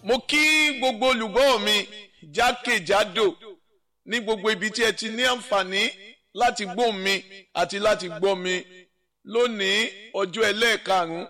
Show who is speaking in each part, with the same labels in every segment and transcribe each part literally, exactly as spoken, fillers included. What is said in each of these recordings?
Speaker 1: mo kí gbogbo olùgbọ́ mi jákèjádò ní gbogbo ibi tí ẹ ti ní àǹfààní láti gbọ́ mi àti láti gbọ́ mi lónìí ọjọ́ ẹlẹ́ẹ̀karùn-ún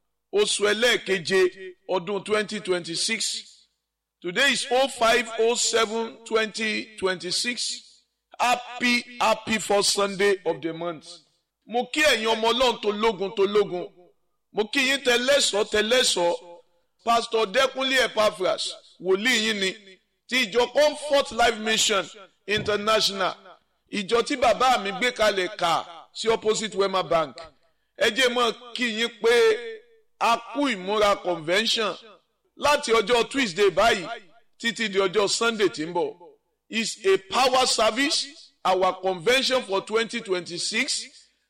Speaker 1: oṣù ẹlẹ́ẹ̀keje ọdún twenty twenty-six. Today is oh five oh seven twenty twenty-six. Happy happy first Sunday of the month. Mo kí ẹ̀yin ọmọ Ọlọ́run tó lógun tó lógun. Mo kí yín tẹlẹ́sọ̀ tẹlẹ́sọ̀. Pastor Dẹ́kunlé Epaphras wòlíì yín ni ti ìjọ Comfort Life Mission International. Ìjọ tí bàbá mi gbé kalẹ̀ kà sí opposite Wema Bank. Ẹ jẹ́ mọ́ kí yín pé a kú ìmúra convention láti ọjọ́ Tuesday báyìí títí di ọjọ́ Sunday tí ń bọ̀. It's a power service, our convention for twenty twenty-six,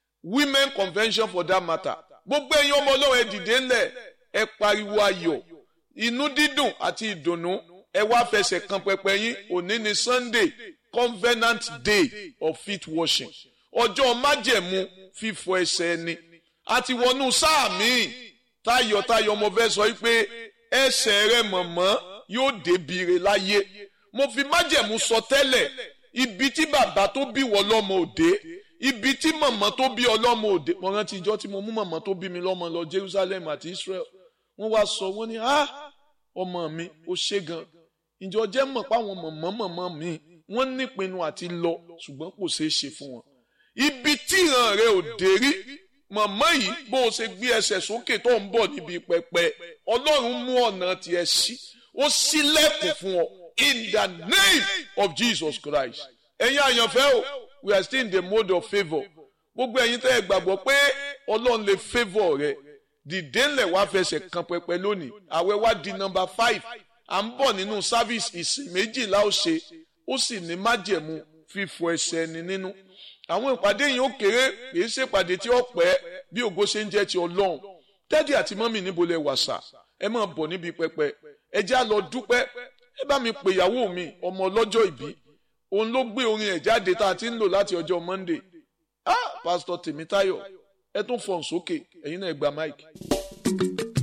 Speaker 1: women convention for that matter. Gbogbo ẹ̀yin ọmọ Ọlọ́run ẹ dìde ńlẹ̀, ẹ pariwo ayọ̀, inú dídùn àti ìdùnnú, ẹ wá fẹsẹ̀ kan pẹpẹ yín. Òní ni Sunday, Covenant Day of Feet Washing. Ọjọ́ májẹ̀mú fífọ ẹsẹ̀ ẹni. A ti wọnú sáà míì, tayọ̀tayọ̀ mo fẹ́ sọ pé ẹsẹ̀ rẹ mọ̀mọ́ yóò débìrè láyé. Mo fi májẹ̀mú sọ tẹ́lẹ̀, ibi tí bàbá tó bí wọ lọ́mọ òde, ibi tí mọ̀mọ́ tó bí ọlọ́mọ òde. Mo rántí ìjọ tí mo mú mọ̀mọ́ tó bí mi lọ́mọ lọ Jerusalem àti Israel. Wọ́n wá sọ wọ́n ní ah ọmọ mi ó ṣe gan. Ìjọ jẹ́ mọ̀ páwọn mọ̀mọ́ mọ̀mọ́ mi wọ́n nípinnu àti lọ ṣùgbọ́n kò ṣeé ṣe fún wọn. Ibi tí ìran rẹ ò dé rí, mọ̀mọ́ yìí bó o ṣe gbé ẹsẹ̀ sókè tó ń bọ̀ níbi pẹpẹ, Ọlọ́run mú ọ̀nà tiẹ̀ sí, ó ṣílẹ̀kùn fún ọ. In the name of Jesus Christ. Ẹ̀yin àyànfẹ́ o, we are still in the mode of favour. Gbogbo ẹ̀yin tẹ́ ẹ gbàgbọ́ pé Ọlọ́run lè favour rẹ, dìde ńlẹ̀ wá fẹsẹ̀ kan pẹpẹ lónìí. Àwẹ̀ wá di number five. À ń bọ̀ nínú service ìsìn méjìlá ó ṣe, ó sì ní májẹ̀mú fífọ ẹsẹ̀ ẹni nínú. Àwọn ìpàdé yìí ó kéré, kì í ṣe ìpàdé tí ó pẹ́ bí ògo ṣe ń jẹ́ ti Ọlọ́run. Dádì àti mọ́mì níbo lẹ wà sà? Ẹ máa bọ̀ níbi pẹpẹ. Ẹ jẹ́ á lọ dúpẹ́. Ẹ bá mi pè ìyàwó mi ọmọ ọlọ́jọ́ ìbí. Òun ló gbé orin ẹ̀ jáde tá a ti ń lò láti ọjọ́ Monday. Ah, Pastor Tèmítáyọ̀, ẹ tún fọ̀n sókè, ẹ̀yin náà ẹ gba máìkì.